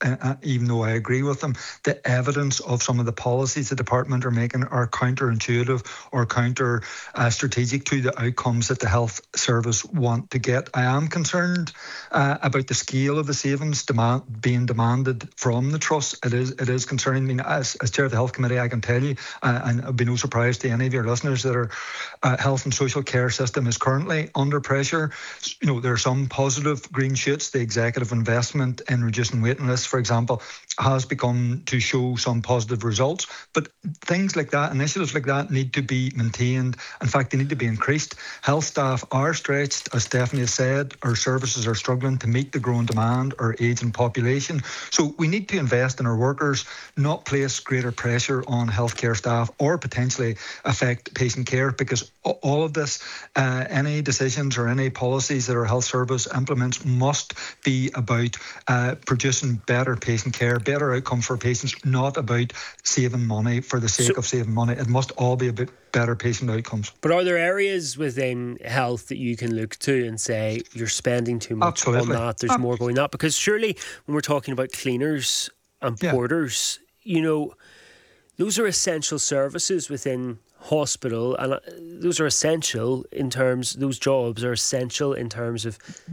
even though I agree with them, the evidence of some of the policies the department are making are counterintuitive or counter strategic to the outcomes that the health service want to get. I am concerned about the scale of the savings being demanded from the trust. It is concerning me. As chair of the health committee, I can tell you, and it would be no surprise to any of your listeners, that our health and social care system is currently under pressure. There are some positive green shoots. The executive investment in reducing waiting lists, for example, has begun to show some positive results. But things like that, initiatives like that, need to be maintained. In fact, they need to be increased. Health staff are stretched, as Stephanie has said. Our services are struggling to meet the growing demand, our ageing population. So we need to invest in our workers, not place greater pressure on healthcare staff or potentially affect patient care, because all of this, any decisions or any policies that our health service implements must be about producing better patient care, better outcome for patients, not about saving money for the sake of saving money. It must all be about better patient outcomes. But are there areas within health that you can look to and say you're spending too much on that, there's more going on? Because surely when we're talking about cleaners and porters, those are essential services within hospital, and those jobs are essential in terms of